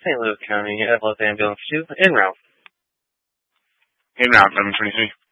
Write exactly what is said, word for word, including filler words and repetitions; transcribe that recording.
Saint Louis County, F L S Ambulance two, en route. En route, eleven twenty-three.